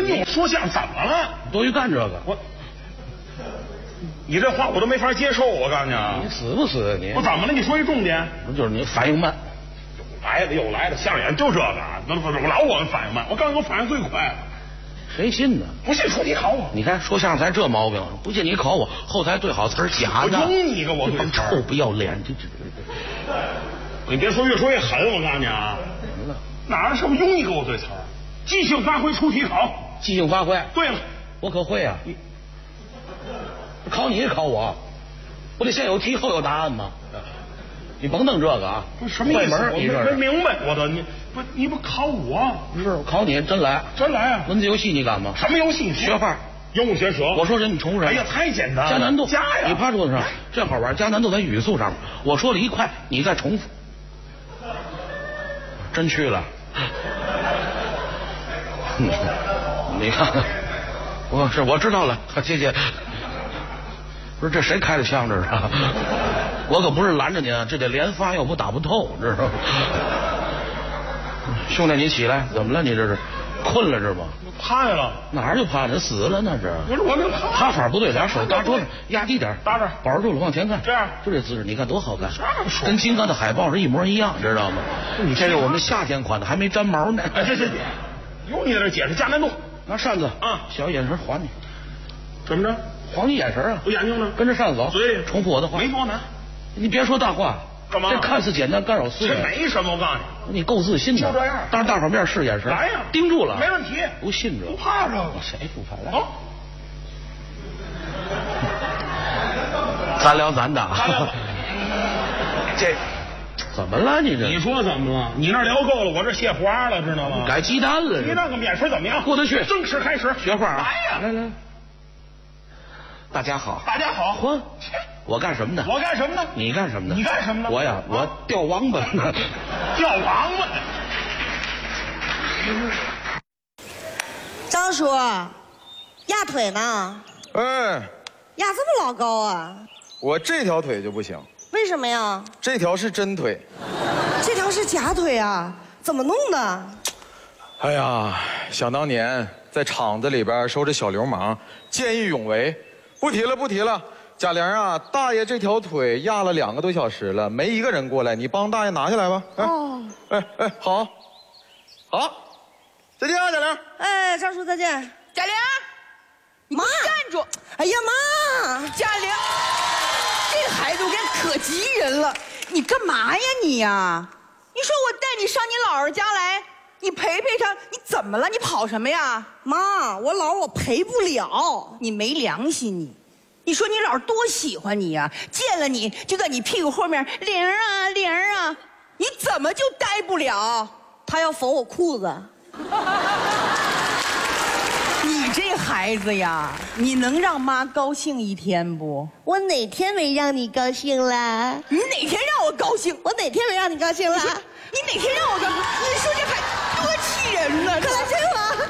跟你说相声怎么了？ 多余干这个， 你这话我都没法接受，我告诉你啊！ 你死不死你？ 我怎么了？你说一重点。 就是你反应慢。 又来了，相声演就这个，老我们反应慢。我告诉你，我反应最快了。谁信呢？不信出题考我。 你看说相声才这毛病，不信你考我，后台对好词儿假的。 我用你一个，我对词儿。 臭不要脸！ 你别说越说越狠，我告诉你啊。哪儿是不用一个我对词儿？即兴发挥出题考。 即兴发挥。 对了， 我可会啊。考你考我，不得先有题后有答案吗？你甭弄这个啊！ 什么意思？ 你这没明白，我都你不考我？ 不是我考你，真来啊！ 文字游戏你敢吗？ 什么游戏？ 学范儿， 有武学舌。 我说人你重复。 哎呀，太简单了！ 加难度， 加呀！ 你趴桌子上，这好玩。加难度在语速上。我说了一快，你再重复。真去了。你看，我知道了，谢谢。不是这谁开的枪这是？我可不是拦着您啊，这得连发，要不打不透，知道吗？兄弟，你起来，怎么了？你这是困了是吧？ 趴下了。 哪儿就趴着？死了那是？ 不是我这趴法不对，俩手搭桌上，压低点， 搭着， 保住了，往前看。 这样， 就这姿势，你看多好看，跟金刚的海报是一模一样，知道吗？这是我们夏天款的，还没粘毛呢。 哎，这有你在这解释加难度。 拿扇子啊， 小眼神还你。 怎么着？ 晃你眼神啊！ 我眼睛呢？ 跟着扇子走。 嘴里重复我的话。 没多难。 你别说大话。 干嘛？ 这看似简单，干扰思维。 这没什么，我告诉你。 你够自信的。 就这样。 当着大伙面试眼神。 来呀！ 盯住了。 没问题。 不信这。 不怕这个。 谁不怕？来。 好。 咱聊咱的。这怎么了？你这？ 你说怎么了？你那聊够了，我这卸花了，知道吗？ 改鸡蛋了。 鸡蛋个面食怎么样？ 过得去。 正式开始。 学话。 来呀！ 来。大家好。 大家好。 嚯！我干什么呢？ 我干什么呢？ 你干什么呢？ 你干什么呢？ 我呀，我钓王八呢。 钓王八呢？ 张叔，压腿呢？ 哎， 压这么老高啊？ 我这条腿就不行。 为什么呀？ 这条是真腿。 这条是假腿啊？怎么弄的？ 哎呀，想当年在厂子里边收这小流氓，见义勇为。不提了。贾玲啊，大爷这条腿压了2个多小时了，没一个人过来，你帮大爷拿下来吧。 哦。 哎，好，再见啊，贾玲。 哎，张叔再见。 贾玲，你妈站住！ 哎呀妈！ 贾玲，这孩子我跟你可急人了，你干嘛呀你呀？你说我带你上你姥姥家来，你陪他，你怎么了？你跑什么呀？ 妈，我姥我陪不了， 你没良心你！你说你姥多喜欢你呀，见了你就在你屁股后面玲啊，你怎么就待不了？ 她要缝我裤子。 你这孩子呀，你能让妈高兴一天不？ 我哪天没让你高兴了？ 你哪天让我高兴？ 我哪天没让你高兴了？ 你哪天让我高兴？你说这孩子多气人呢！ 快来亲我！